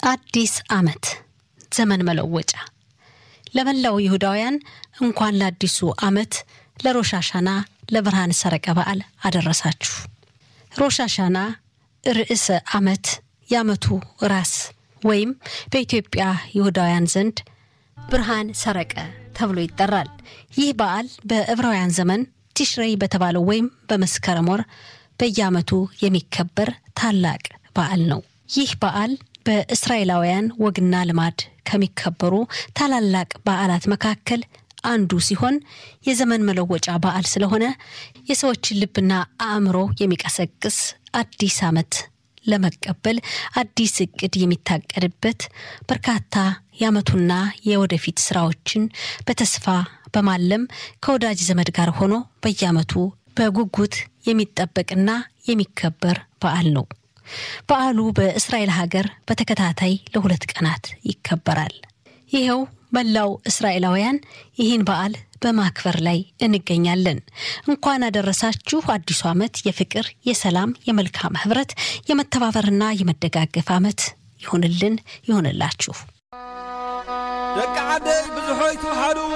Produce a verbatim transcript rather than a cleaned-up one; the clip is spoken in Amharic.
አዲስ አመት ዘመን መለወጫ ለመላው ይሁዳውያን እንኳን ለአዲሱ አመት ለሮሽ ሃሻና ለብርሃን ሰረቀ በዓል አደረሳችሁ። ሮሽ ሃሻና ርዕሰ አመት ያመቱ ራስ ወይም በኢትዮጵያ ይሁዳውያን ዘንድ ብርሃን ሰረቀ ተብሎ ይጠራል። ይህ በዓል በዕብራውያን ዘመን ቲሽሬይ በተባለው ወይም በመስከረም ወር በየዓመቱ የሚከበር ታላቅ በዓል ነው። ይህ በዓል በእስራኤላውያን ወግና ልማድ ከሚከበሩ ታላላቅ በዓላት መካከል አንዱ ሲሆን የዘመን መለወጫ በዓል ስለሆነ የሰዎችን ልብና አእምሮ የሚቀሰቅስ አዲስ አመት ለመቀበል አዲስ እቅድ የሚታቀድበት በርካታ ያመቱና የወደፊት ስራዎችን በተስፋ በማለም ከወዳጅ ዘመድ ጋር ሆኖ በየዓመቱ በጉጉት የሚጠበቅና የሚከበር በዓል ነው። በዓሉ በእስራኤል ሀገር በተከታታይ ለሁለት ቀናት ይከበራል። ይሄው መላው እስራኤላውያን ይህን በዓል በማክበር ላይ እንገኛለን። እንኳን አደረሳችሁ። አዲሱ አመት የፍቅር፣ የሰላም፣ የመልካም ህብረት፣ የመተባበርና የመደጋገፍ አመት ይሁንልን ይሁንላችሁ። ደቃደ ብዙሆይቱ ሐዱ